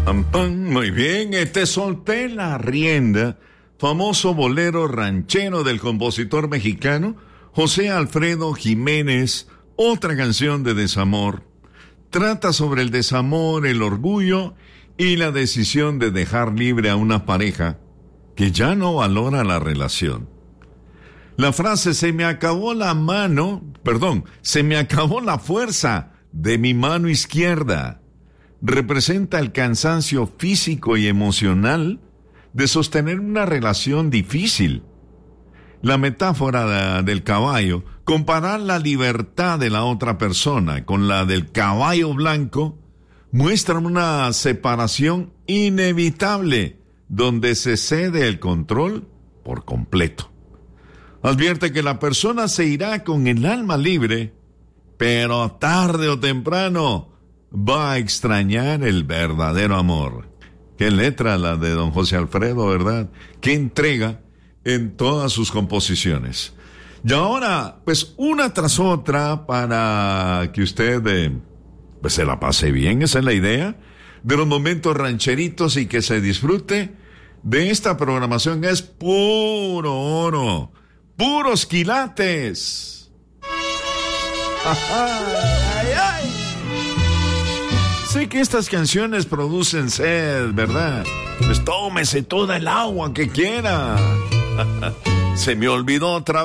Pam, pam, muy bien, Te solté la rienda, famoso bolero ranchero del compositor mexicano José Alfredo Jiménez, otra canción de desamor. Trata sobre el desamor, el orgullo y la decisión de dejar libre a una pareja que ya no valora la relación. La frase se me acabó la fuerza de mi mano izquierda representa el cansancio físico y emocional de sostener una relación difícil. La metáfora del caballo, comparar la libertad de la otra persona con la del caballo blanco, muestra una separación inevitable donde se cede el control por completo. Advierte que la persona se irá con el alma libre, pero tarde o temprano va a extrañar el verdadero amor. Qué letra la de don José Alfredo, ¿verdad? Qué entrega en todas sus composiciones. Y ahora, pues una tras otra para que usted pues se la pase bien, esa es la idea, de los momentos rancheritos y que se disfrute de esta programación. Es puro oro, puros quilates. ¡Ay, ay! Sé que estas canciones producen sed, ¿verdad? Pues tómese toda el agua que quiera. Se me olvidó otra